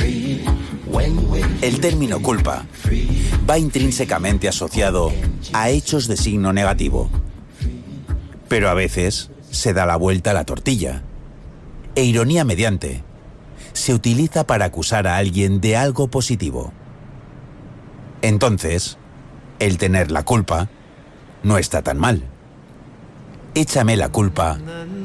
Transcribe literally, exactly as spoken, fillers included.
El término culpa va intrínsecamente asociado a hechos de signo negativo. Pero a veces se da la vuelta a la tortilla. E ironía mediante, se utiliza para acusar a alguien de algo positivo. Entonces, el tener la culpa no está tan mal. Échame la culpa